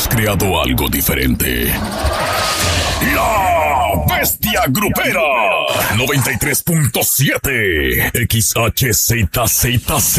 hemos creado algo diferente. La Bestia Grupera 93.7 XHZZ